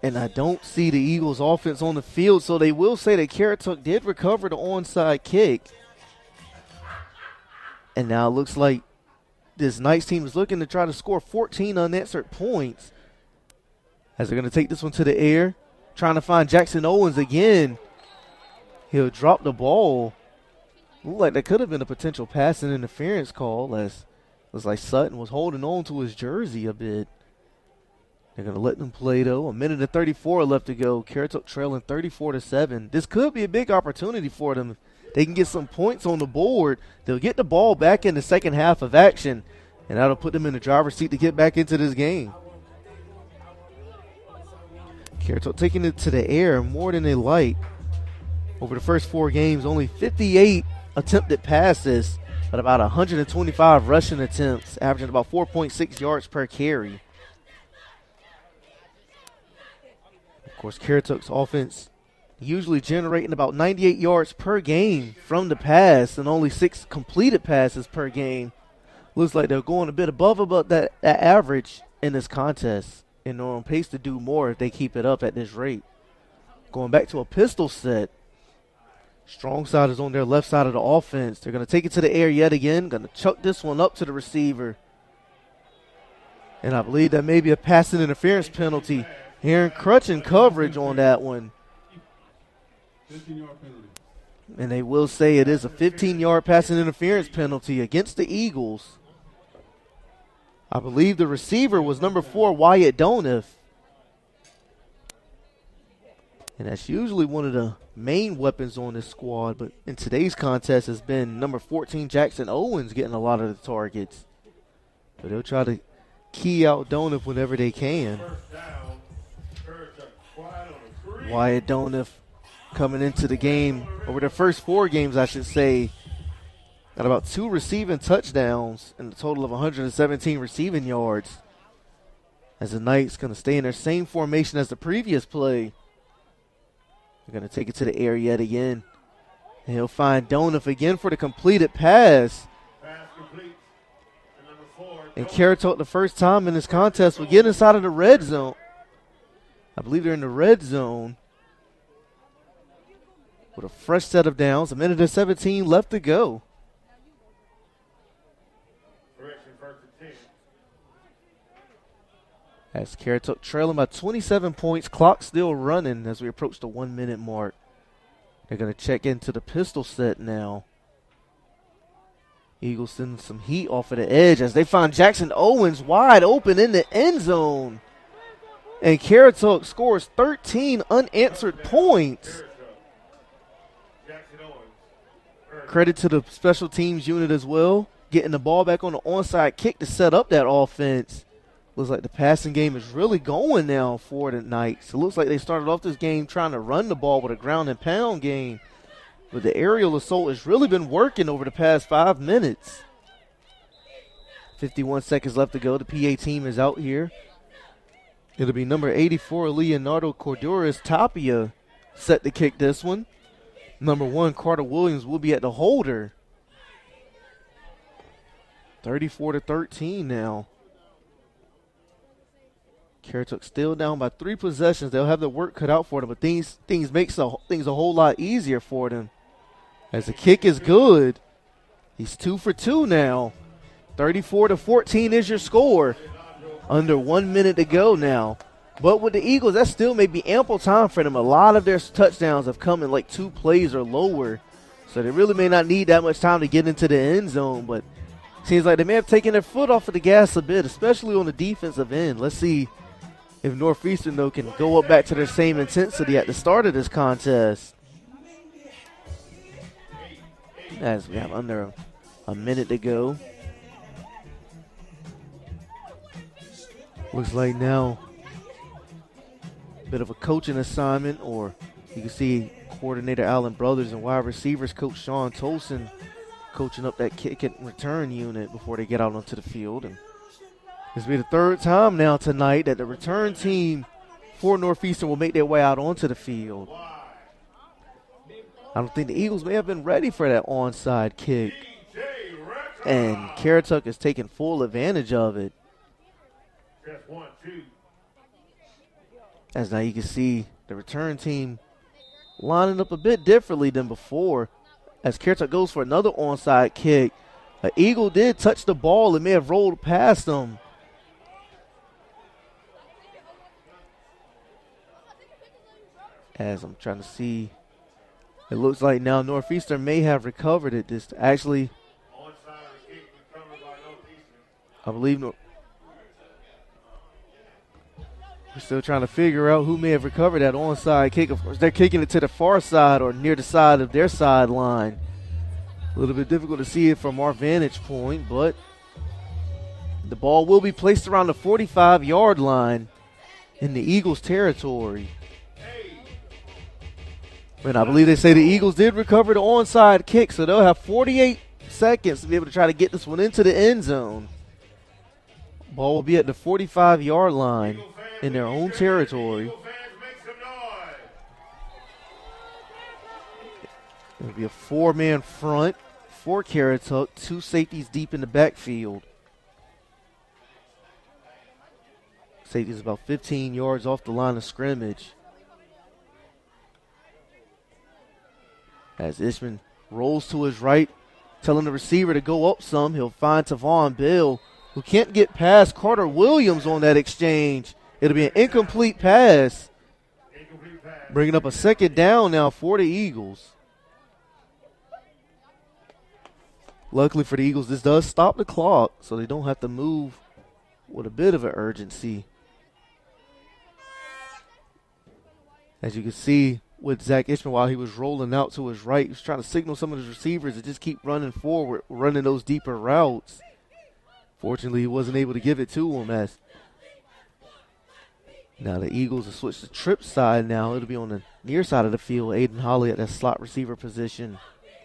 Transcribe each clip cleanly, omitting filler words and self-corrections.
And I don't see the Eagles offense on the field, so they will say that Carrituck did recover the onside kick. And now it looks like this Knights team is looking to try to score 14 unanswered points. As they're going to take this one to the air, trying to find Jackson Owens again. He'll drop the ball. Looked like that could have been a potential passing interference call, as it looks like Sutton was holding on to his jersey a bit. They're going to let them play, though. 1:34 left to go. Carrituck trailing 34-7. This could be a big opportunity for them. They can get some points on the board. They'll get the ball back in the second half of action, and that'll put them in the driver's seat to get back into this game. Carrituck taking it to the air more than they like. Over the first 4 games, only 58 attempted passes, but about 125 rushing attempts, averaging about 4.6 yards per carry. Of course, Carrituck's offense usually generating about 98 yards per game from the pass and only 6 completed passes per game. Looks like they're going a bit above that average in this contest, and they're on pace to do more if they keep it up at this rate. Going back to a pistol set. Strong side is on their left side of the offense. They're going to take it to the air yet again. Going to chuck this one up to the receiver. And I believe that may be a passing interference penalty. Aaron Crutch in coverage on that one. And they will say it is a 15-yard passing interference penalty against the Eagles. I believe the receiver was number 4, Wyatt Donath. And that's usually one of the main weapons on this squad, but in today's contest has been number 14, Jackson Owens, getting a lot of the targets. But they'll try to key out Donath whenever they can. Wyatt Donath coming into the game, over the first 4 games, I should say, got about 2 receiving touchdowns and a total of 117 receiving yards. As the Knights going to stay in their same formation as the previous play. They're going to take it to the air yet again. And he'll find Donath again for the completed pass. And Carrituck, the first time in this contest, will get inside of the red zone. I believe they're in the red zone. With a fresh set of downs. 1:17 left to go. As Carrituck trailing by 27 points. Clock still running as we approach the 1-minute mark. They're going to check into the pistol set now. Eagles sending some heat off of the edge as they find Jackson Owens wide open in the end zone. And Carrituck scores 13 unanswered points. Credit to the special teams unit as well, getting the ball back on the onside kick to set up that offense. Looks like the passing game is really going now for the Knights. It looks like they started off this game trying to run the ball with a ground and pound game. But the aerial assault has really been working over the past 5 minutes. 51 seconds left to go. The PA team is out here. It'll be number 84, Leonardo Corduris Tapia, set to kick this one. Number 1, Carter Williams, will be at the holder. 34-13 now. Carrituck still down by 3 possessions. They'll have the work cut out for them, but things makes things a whole lot easier for them. As the kick is good, he's 2 for 2 now. 34-14 is your score. Under 1 minute to go now. But with the Eagles, that still may be ample time for them. A lot of their touchdowns have come in like 2 plays or lower. So they really may not need that much time to get into the end zone. But seems like they may have taken their foot off of the gas a bit, especially on the defensive end. Let's see if Northeastern, though, can go up back to their same intensity at the start of this contest. As we have under a minute to go. Looks like now a bit of a coaching assignment, or you can see coordinator Allen Brothers and wide receivers coach Sean Tolson coaching up that kick and return unit before they get out onto the field. And this will be the 3rd time now tonight that the return team for Northeastern will make their way out onto the field. I don't think the Eagles may have been ready for that onside kick. And Carrituck is taking full advantage of it. As now you can see the return team lining up a bit differently than before. As Currituck goes for another onside kick. An Eagle did touch the ball. It may have rolled past him. As I'm trying to see, it looks like now Northeastern may have recovered it. This actually, I believe we're still trying to figure out who may have recovered that onside kick. Of course, they're kicking it to the far side or near the side of their sideline. A little bit difficult to see it from our vantage point, but the ball will be placed around the 45-yard line in the Eagles' territory. And I believe they say the Eagles did recover the onside kick, so they'll have 48 seconds to be able to try to get this one into the end zone. Ball will be at the 45-yard line in their own territory. It'll be a four-man front for Currituck, two safeties deep in the backfield. Safety is about 15 yards off the line of scrimmage. As Ishman rolls to his right, telling the receiver to go up some, he'll find Tavon Bell, who can't get past Carter Williams on that exchange. It'll be an incomplete pass. Bringing up a second down now for the Eagles. Luckily for the Eagles, this does stop the clock, so they don't have to move with a bit of an urgency. As you can see with Zach Ishman, while he was rolling out to his right, he was trying to signal some of his receivers to just keep running forward, running those deeper routes. Fortunately, he wasn't able to give it to him. As now the Eagles have switched to trip side now. It'll be on the near side of the field. Aiden Holly at that slot receiver position.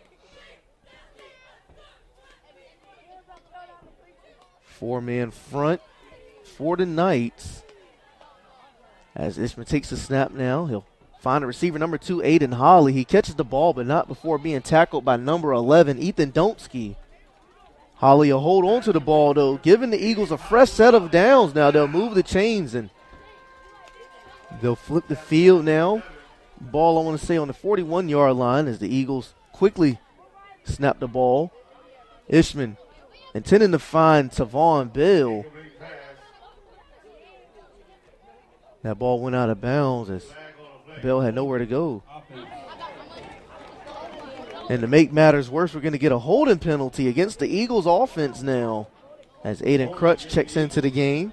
Four-man front for the Knights. As Ishman takes the snap now, he'll find a receiver, number 2, Aiden Holly. He catches the ball, but not before being tackled by number 11, Ethan Donski. Holly will hold on to the ball, though, giving the Eagles a fresh set of downs now. They'll move the chains, and they'll flip the field now. Ball, I want to say, on the 41-yard line as the Eagles quickly snap the ball. Ishman intending to find Tavon Bell. That ball went out of bounds as Bell had nowhere to go. And to make matters worse, we're going to get a holding penalty against the Eagles offense now as Aiden Crutch checks into the game.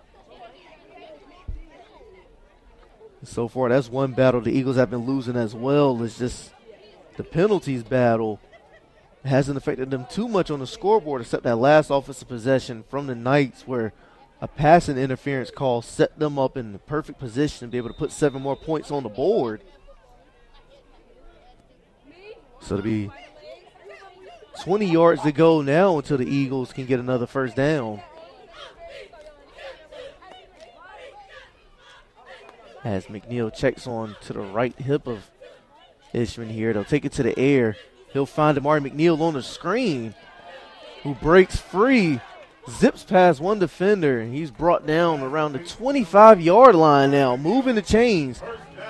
So far, that's one battle the Eagles have been losing as well. It's just the penalties battle hasn't affected them too much on the scoreboard, except that last offensive possession from the Knights where a passing interference call set them up in the perfect position to be able to put 7 more points on the board. So it'll be 20 yards to go now until the Eagles can get another first down. As McNeil checks on to the right hip of Ishman here. They'll take it to the air. He'll find Amari McNeil on the screen, who breaks free, zips past one defender, and he's brought down around the 25-yard line now, moving the chains.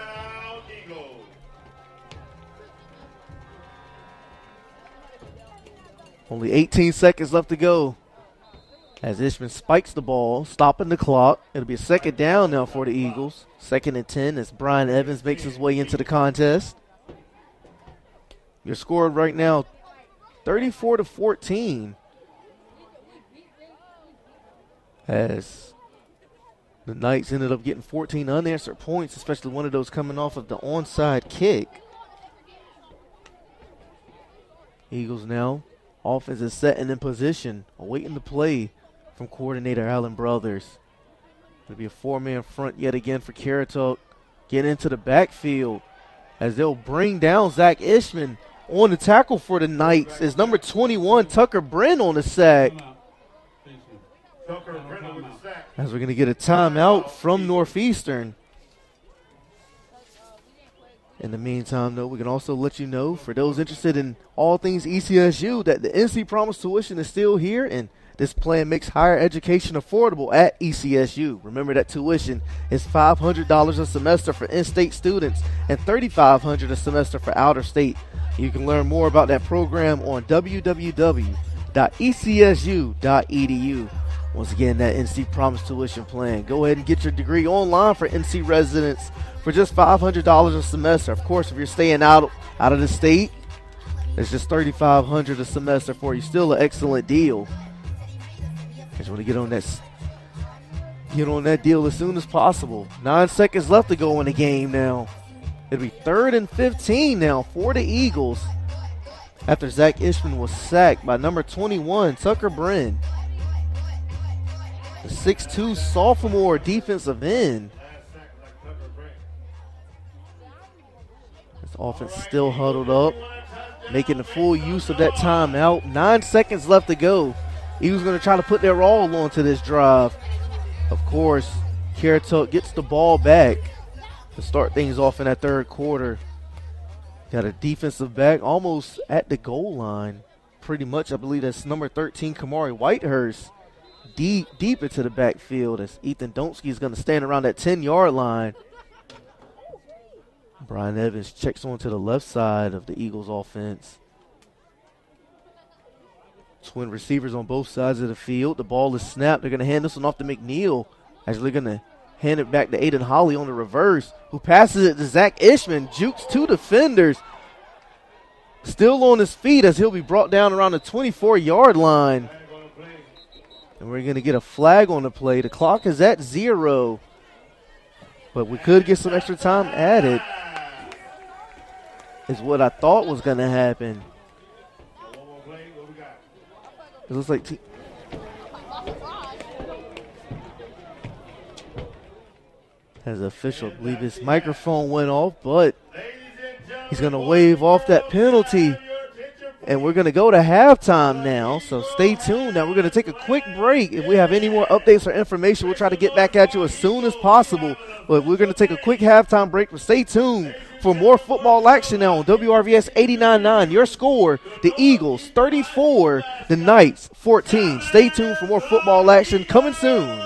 Only 18 seconds left to go as Ishman spikes the ball, stopping the clock. It'll be a second down now for the Eagles. 2nd and 10 as Brian Evans makes his way into the contest. Your score right now, 34-14. As the Knights ended up getting 14 unanswered points, especially one of those coming off of the onside kick. Eagles now, offense is set and in position, awaiting the play from coordinator Allen Brothers. It'll be a 4-man front yet again for Currituck. Get into the backfield as they'll bring down Zach Ishman. On the tackle for the Knights is number 21, Tucker Brin on the sack. As we're going to get a timeout from Northeastern. In the meantime, though, we can also let you know, for those interested in all things ECSU, that the NC Promise tuition is still here, and This plan makes higher education affordable at ECSU. Remember that tuition is $500 a semester for in-state students and $3,500 a semester for out-of-state. You can learn more about that program on www.ecsu.edu. Once again, that NC Promise tuition plan. Go ahead and get your degree online for NC residents for just $500 a semester. Of course, if you're staying out of the state, it's just $3,500 a semester for you. Still an excellent deal. I just want to get on that deal as soon as possible. 9 seconds left to go in the game now. It'll be 3rd and 15 now for the Eagles after Zach Ishman was sacked by number 21, Tucker Brin. The 6'2 sophomore defensive end. This offense still huddled up, making the full use of that timeout. 9 seconds left to go. Eagles going to try to put their all onto this drive. Of course, Caritok gets the ball back to start things off in that third quarter. Got a defensive back almost at the goal line. Pretty much, I believe that's number 13, Kamari Whitehurst. Deep into the backfield as Ethan Donski is going to stand around that 10-yard line. Brian Evans checks on to the left side of the Eagles offense. Twin receivers on both sides of the field. The ball is snapped. They're going to hand this one off to McNeil. Actually going to hand it back to Aiden Holly on the reverse, who passes it to Zach Ishman. Jukes two defenders. Still on his feet as he'll be brought down around the 24-yard line. And we're going to get a flag on the play. The clock is at 0. But we could get some extra time added, is what I thought was going to happen. It looks like as an official, I believe his microphone went off, but he's going to wave off that penalty. And we're going to go to halftime now, so stay tuned. Now we're going to take a quick break. If we have any more updates or information, we'll try to get back at you as soon as possible. But we're going to take a quick halftime break. But stay tuned for more football action now on WRVS 89.9. Your score, the Eagles 34, the Knights 14. Stay tuned for more football action coming soon.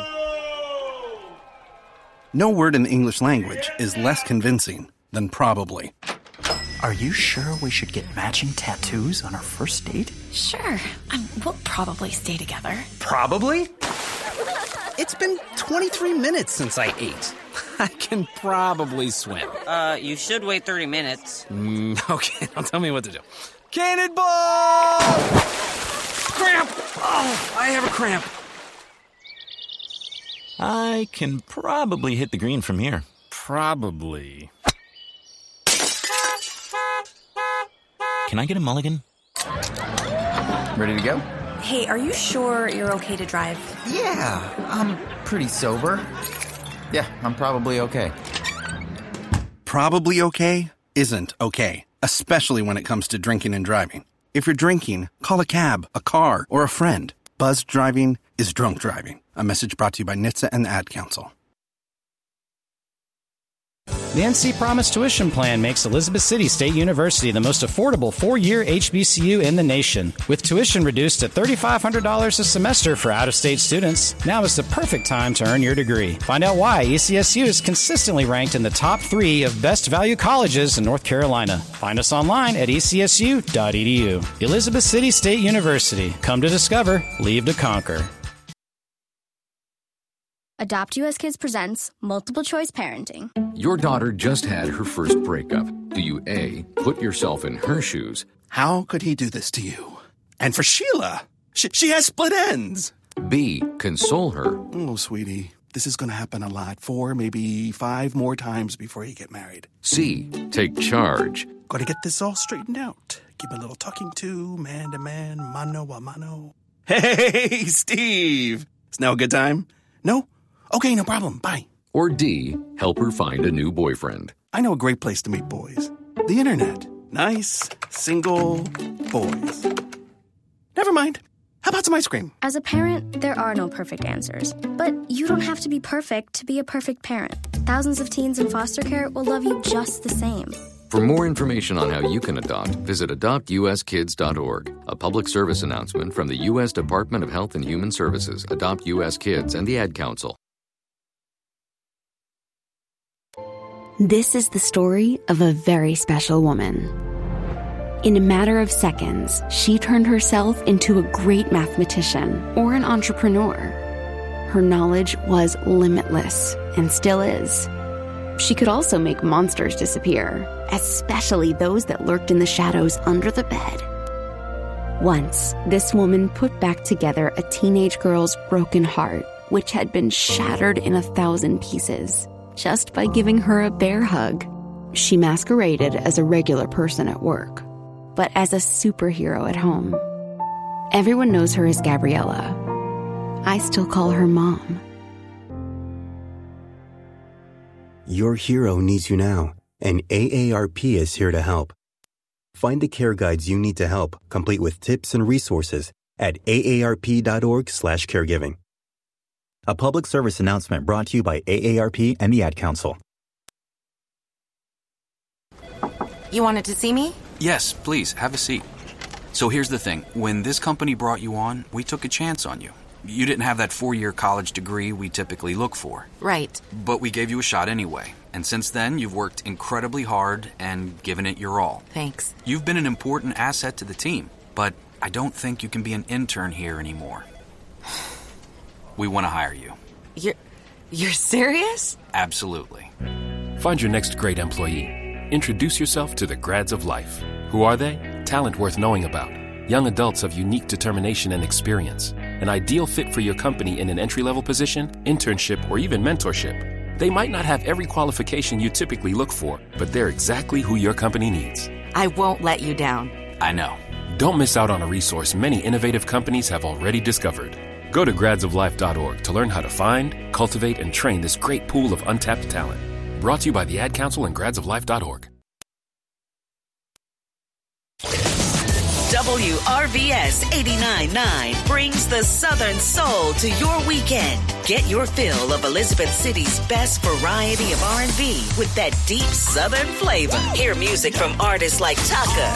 No word in the English language is less convincing than probably. Are you sure we should get matching tattoos on our first date? Sure. We'll probably stay together. Probably? It's been 23 minutes since I ate. I can probably swim. You should wait 30 minutes. Okay, now tell me what to do. Cannonball! Cramp! Oh, I have a cramp. I can probably hit the green from here. Probably. Can I get a mulligan? Ready to go? Hey, are you sure you're okay to drive? Yeah, I'm pretty sober. Yeah, I'm probably okay. Probably okay isn't okay, especially when it comes to drinking and driving. If you're drinking, call a cab, a car, or a friend. Buzzed driving is drunk driving. A message brought to you by NHTSA and the Ad Council. The NC Promise tuition plan makes Elizabeth City State University the most affordable 4-year HBCU in the nation. With tuition reduced to $3,500 a semester for out-of-state students, now is the perfect time to earn your degree. Find out why ECSU is consistently ranked in the top 3 of best value colleges in North Carolina. Find us online at ecsu.edu. Elizabeth City State University. Come to discover, leave to conquer. Adopt US Kids presents Multiple Choice Parenting. Your daughter just had her first breakup. Do you A, put yourself in her shoes? How could he do this to you? And for Sheila, she has split ends. B, console her. Oh, sweetie, this is going to happen a lot. 4, maybe 5 more times before you get married. C, take charge. Got to get this all straightened out. Give a little talking to, man to man, mano a mano. Hey, Steve. Is now a good time? No? Okay, no problem. Bye. Or D, help her find a new boyfriend. I know a great place to meet boys. The internet. Nice, single boys. Never mind. How about some ice cream? As a parent, there are no perfect answers. But you don't have to be perfect to be a perfect parent. Thousands of teens in foster care will love you just the same. For more information on how you can adopt, visit adoptuskids.org. A public service announcement from the U.S. Department of Health and Human Services, Adopt U.S. Kids, and the Ad Council. This is the story of a very special woman. In a matter of seconds, she turned herself into a great mathematician or an entrepreneur. Her knowledge was limitless and still is. She could also make monsters disappear, especially those that lurked in the shadows under the bed. Once, this woman put back together a teenage girl's broken heart, which had been shattered in 1,000 pieces, just by giving her a bear hug. She masqueraded as a regular person at work, but as a superhero at home. Everyone knows her as Gabriella. I still call her Mom. Your hero needs you now, and AARP is here to help. Find the care guides you need to help, complete with tips and resources at aarp.org/caregiving. A public service announcement brought to you by AARP and the Ad Council. You wanted to see me? Yes, please, have a seat. So here's the thing. When this company brought you on, we took a chance on you. You didn't have that 4-year college degree we typically look for. Right. But we gave you a shot anyway. And since then, you've worked incredibly hard and given it your all. Thanks. You've been an important asset to the team, but I don't think you can be an intern here anymore. We want to hire you. You're serious? Absolutely. Find your next great employee. Introduce yourself to the Grads of Life. Who are they? Talent worth knowing about. Young adults of unique determination and experience. An ideal fit for your company in an entry-level position, internship, or even mentorship. They might not have every qualification you typically look for, but they're exactly who your company needs. I won't let you down. I know. Don't miss out on a resource many innovative companies have already discovered. Go to gradsoflife.org to learn how to find, cultivate, and train this great pool of untapped talent. Brought to you by the Ad Council and gradsoflife.org. WRVS 89.9 brings the Southern Soul to your weekend. Get your fill of Elizabeth City's best variety of R&B with that deep Southern flavor. Hear music from artists like Taka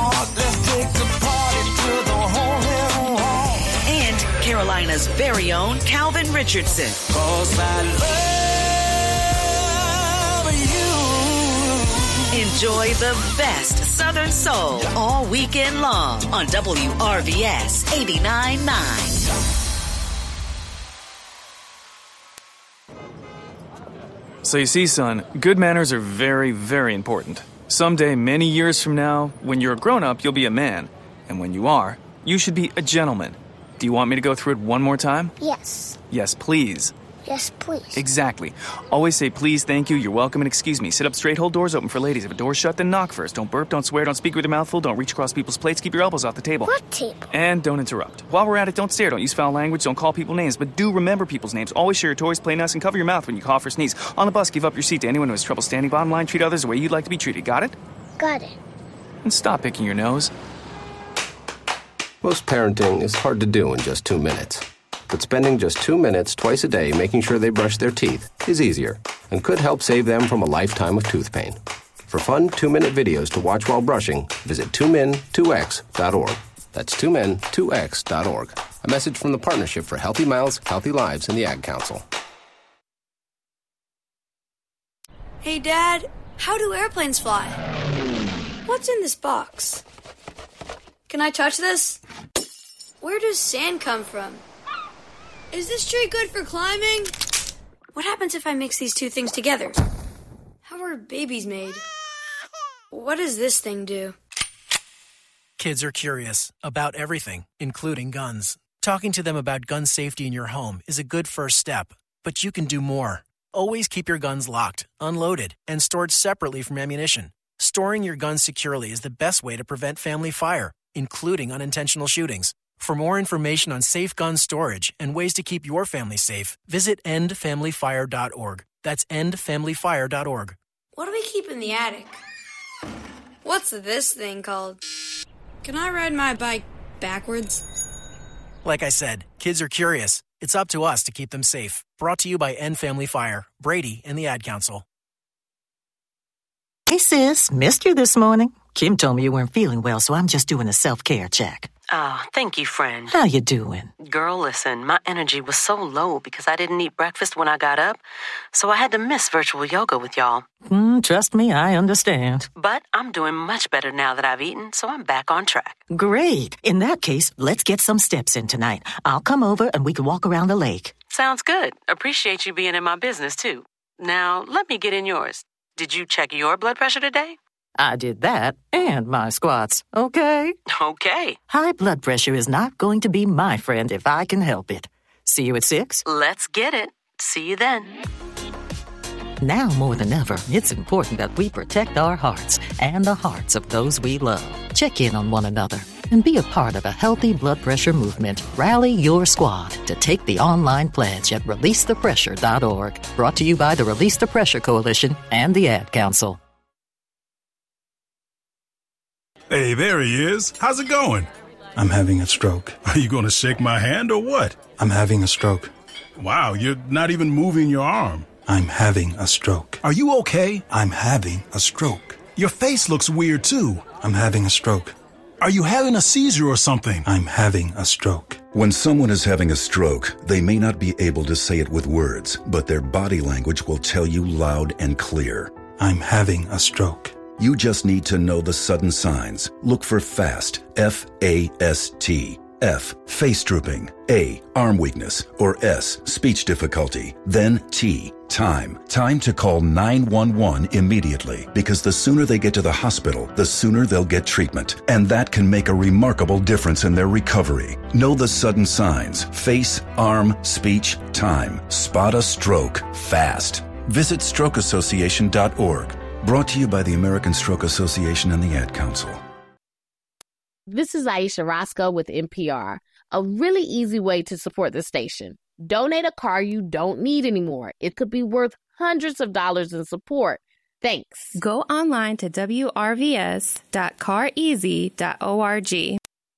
and Carolina's very own Calvin Richardson. Enjoy the best Southern Soul all weekend long on WRVS 89.9. So you see, son, good manners are very, very important. Someday, many years from now, when you're a grown-up, you'll be a man. And when you are, you should be a gentleman. Do you want me to go through it one more time? Yes. Yes, please. Yes, please. Exactly. Always say please, thank you, you're welcome, and excuse me. Sit up straight, hold doors open for ladies. If a door's shut, then knock first. Don't burp, don't swear, don't speak with your mouth full, don't reach across people's plates, keep your elbows off the table. What table? And don't interrupt. While we're at it, don't stare, don't use foul language, don't call people names, but do remember people's names. Always share your toys, play nice, and cover your mouth when you cough or sneeze. On the bus, give up your seat to anyone who has trouble standing. Bottom line, treat others the way you'd like to be treated. Got it? Got it. And stop picking your nose. Most parenting is hard to do in just 2 minutes. But spending just 2 minutes twice a day making sure they brush their teeth is easier and could help save them from a lifetime of tooth pain. For fun 2-minute videos to watch while brushing, visit 2min2x.org. That's 2min2x.org. A message from the Partnership for Healthy Mouths, Healthy Lives, and the Ad Council. Hey, Dad, how do airplanes fly? What's in this box? Can I touch this? Where does sand come from? Is this tree good for climbing? What happens if I mix these two things together? How are babies made? What does this thing do? Kids are curious about everything, including guns. Talking to them about gun safety in your home is a good first step, but you can do more. Always keep your guns locked, unloaded, and stored separately from ammunition. Storing your guns securely is the best way to prevent family fire, including unintentional shootings. For more information on safe gun storage and ways to keep your family safe, visit endfamilyfire.org. That's endfamilyfire.org. What do we keep in the attic? What's this thing called? Can I ride my bike backwards? Like I said, kids are curious. It's up to us to keep them safe. Brought to you by End Family Fire, Brady, and the Ad Council. Hey, sis. Missed you this morning. Kim told me you weren't feeling well, so I'm just doing a self-care check. Oh, thank you, friend. How you doing? Girl, listen, my energy was so low because I didn't eat breakfast when I got up, so I had to miss virtual yoga with y'all. Trust me, I understand. But I'm doing much better now that I've eaten, so I'm back on track. Great. In that case, let's get some steps in tonight. I'll come over and we can walk around the lake. Sounds good. Appreciate you being in my business, too. Now, let me get in yours. Did you check your blood pressure today? I did that and my squats, okay? Okay. High blood pressure is not going to be my friend if I can help it. See you at 6? Let's get it. See you then. Now more than ever, it's important that we protect our hearts and the hearts of those we love. Check in on one another and be a part of a healthy blood pressure movement. Rally your squad to take the online pledge at releasethepressure.org. Brought to you by the Release the Pressure Coalition and the Ad Council. Hey, there he is. How's it going? I'm having a stroke. Are you going to shake my hand or what? I'm having a stroke. Wow, you're not even moving your arm. I'm having a stroke. Are you okay? I'm having a stroke. Your face looks weird, too. I'm having a stroke. Are you having a seizure or something? I'm having a stroke. When someone is having a stroke, they may not be able to say it with words, but their body language will tell you loud and clear. I'm having a stroke. You just need to know the sudden signs. Look for FAST, F-A-S-T. F, face drooping. A, arm weakness. Or S, speech difficulty. Then T, time. Time to call 911 immediately, because the sooner they get to the hospital, the sooner they'll get treatment. And that can make a remarkable difference in their recovery. Know the sudden signs. Face, arm, speech, time. Spot a stroke fast. Visit strokeassociation.org. Brought to you by the American Stroke Association and the Ad Council. This is Aisha Roscoe with NPR. A really easy way to support the station. Donate a car you don't need anymore. It could be worth hundreds of dollars in support. Thanks. Go online to wrvs.careasy.org.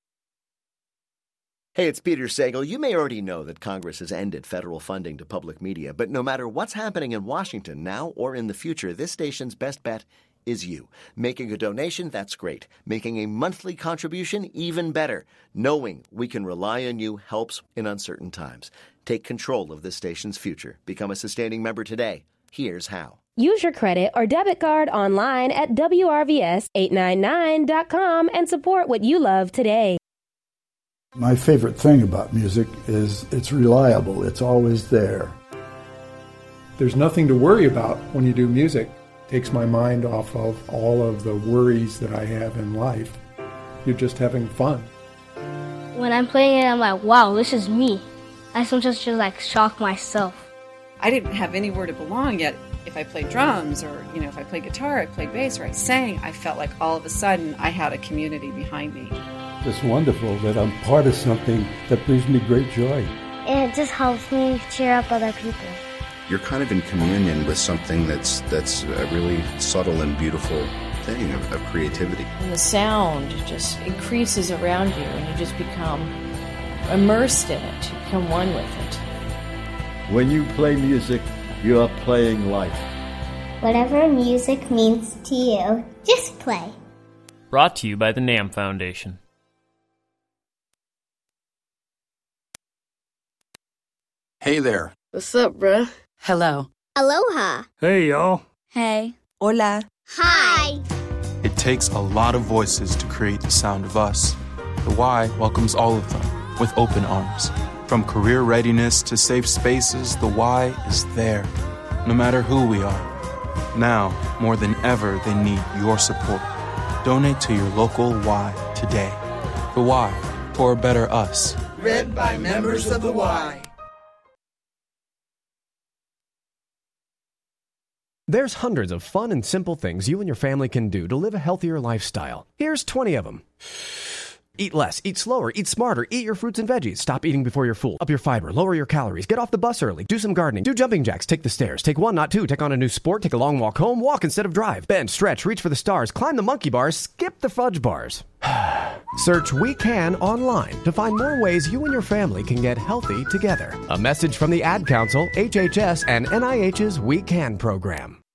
Hey, it's Peter Sagal. You may already know that Congress has ended federal funding to public media, but no matter what's happening in Washington now or in the future, this station's best bet is you. Making a donation, that's great. Making a monthly contribution, even better. Knowing we can rely on you helps in uncertain times. Take control of this station's future. Become a sustaining member today. Here's how. Use your credit or debit card online at WRVS899.com and support what you love today. My favorite thing about music is it's reliable. It's always there. There's nothing to worry about when you do music. It takes my mind off of all of the worries that I have in life. You're just having fun. When I'm playing it, I'm like, wow, this is me. I sometimes just shock myself. I didn't have anywhere to belong yet. If I played drums or, if I played guitar, I played bass, or I sang, I felt like all of a sudden I had a community behind me. It's wonderful that I'm part of something that brings me great joy. And it just helps me cheer up other people. You're kind of in communion with something that's a really subtle and beautiful thing of creativity. And the sound just increases around you, and you just become immersed in it. You become one with it. When you play music, you are playing life. Whatever music means to you, just play. Brought to you by the NAMM Foundation. Hey there. What's up, bruh? Hello. Aloha. Hey, y'all. Hey. Hola. Hi. It takes a lot of voices to create the sound of us. The Y welcomes all of them with open arms. From career readiness to safe spaces, the Y is there, no matter who we are. Now, more than ever, they need your support. Donate to your local Y today. The Y, for a better us. Read by members of the Y. There's hundreds of fun and simple things you and your family can do to live a healthier lifestyle. Here's 20 of them. Eat less, eat slower, eat smarter, eat your fruits and veggies. Stop eating before you're full. Up your fiber, lower your calories, get off the bus early, do some gardening, do jumping jacks, take the stairs, take one, not two, take on a new sport, take a long walk home, walk instead of drive, bend, stretch, reach for the stars, climb the monkey bars, skip the fudge bars. Search We Can online to find more ways you and your family can get healthy together. A message from the Ad Council, HHS, and NIH's We Can program.